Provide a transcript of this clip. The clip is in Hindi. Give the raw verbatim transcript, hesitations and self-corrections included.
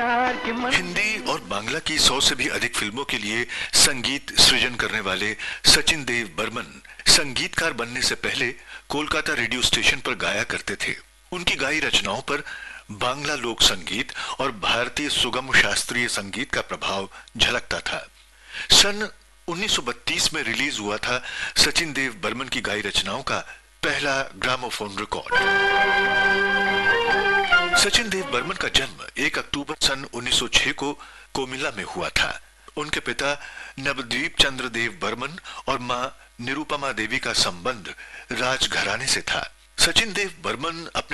हिंदी और बांग्ला की सौ से भी अधिक फिल्मों के लिए संगीत सृजन करने वाले सचिन देव बर्मन संगीतकार बनने से पहले कोलकाता रेडियो स्टेशन पर गाया करते थे। उनकी गाई रचनाओं पर बांग्ला लोक संगीत और भारतीय सुगम शास्त्रीय संगीत का प्रभाव झलकता था। सन उन्नीस सौ बत्तीस में रिलीज हुआ था सचिन देव बर्मन की गाई रचनाओं का पहला ग्रामोफोन रिकॉर्ड। सचिन देव बर्मन का जन्म एक अक्टूबर सन उन्नीस सौ छह को कोमिला में हुआ था। उनके पिता नवद्वीप चंद्र देव बर्मन और मां निरुपमा देवी का संबंध राजघराने से था। सचिन देव बर्मन अपने